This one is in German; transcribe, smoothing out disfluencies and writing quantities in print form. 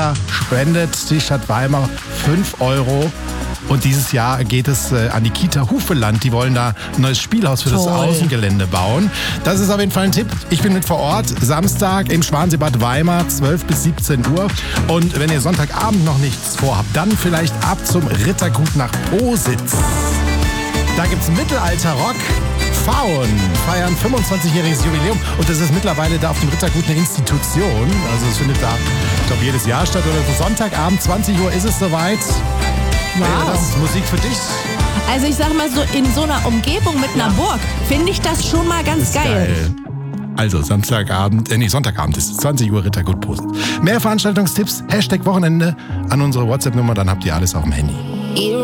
Extra spendet die Stadt Weimar 5 Euro. Und dieses Jahr geht es an die Kita Hufeland. Die wollen da ein neues Spielhaus für das Außengelände bauen. Das ist auf jeden Fall ein Tipp. Ich bin mit vor Ort, Samstag im Schwanseebad Weimar, 12 bis 17 Uhr. Und wenn ihr Sonntagabend noch nichts vorhabt, dann vielleicht ab zum Rittergut nach Positz. Da gibt's Mittelalter-Rock. Faun feiern 25-jähriges Jubiläum. Und das ist mittlerweile da auf dem Rittergut eine Institution. Also es findet da, ich glaube, jedes Jahr statt. Oder so Sonntagabend, 20 Uhr ist es soweit. Wow. Das ist Musik für dich. Also ich sag mal so, in so einer Umgebung mit einer Burg finde ich das schon mal ganz geil. Also Sonntagabend ist es 20 Uhr Rittergut Positz. Mehr Veranstaltungstipps, #Wochenende an unsere WhatsApp-Nummer, dann habt ihr alles auf dem Handy.